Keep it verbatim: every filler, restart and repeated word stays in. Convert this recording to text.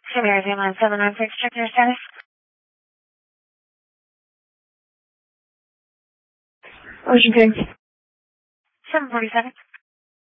Sierra Zero seven nine six, check your status. Ocean King. seven forty-seven.